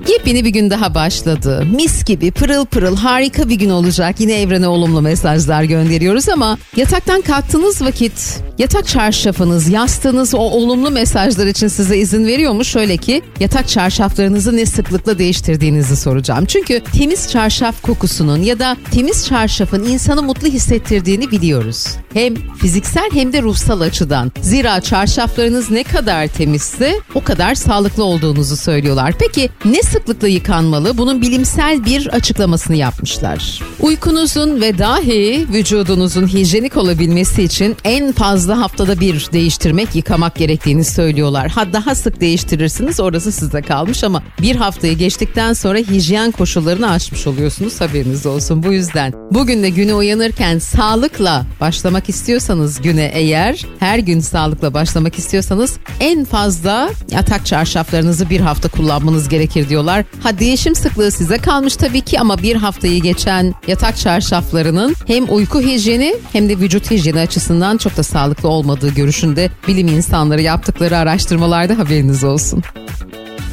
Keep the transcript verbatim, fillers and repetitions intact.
Yepyeni bir gün daha başladı. Mis gibi, pırıl pırıl, harika bir gün olacak. Yine evrene olumlu mesajlar gönderiyoruz ama yataktan kalktığınız vakit yatak çarşafınız, yastığınız o olumlu mesajlar için size izin veriyor mu? Şöyle ki, yatak çarşaflarınızı ne sıklıkla değiştirdiğinizi soracağım. Çünkü temiz çarşaf kokusunun ya da temiz çarşafın insanı mutlu hissettirdiğini biliyoruz. Hem fiziksel hem de ruhsal açıdan. Zira çarşaflarınız ne kadar temizse o kadar sağlıklı olduğunuzu söylüyorlar. Peki ne sıklıkla yıkanmalı? Bunun bilimsel bir açıklamasını yapmışlar. Uykunuzun ve dahi vücudunuzun hijyenik olabilmesi için en fazla haftada bir değiştirmek, yıkamak gerektiğini söylüyorlar. Ha, daha sık değiştirirsiniz, orası size kalmış ama bir haftayı geçtikten sonra hijyen koşullarını aşmış oluyorsunuz, haberiniz olsun. Bu yüzden bugün de güne uyanırken sağlıkla başlamak istiyorsanız güne, eğer her gün sağlıkla başlamak istiyorsanız en fazla yatak çarşaflarınızı bir hafta kullanmanız gerekir diyorlar. Ha, değişim sıklığı size kalmış tabii ki ama bir haftayı geçen yatak çarşaflarının hem uyku hijyeni hem de vücut hijyeni açısından çok da sağlıklı olmadığı görüşünde bilim insanları yaptıkları araştırmalarda, haberiniz olsun.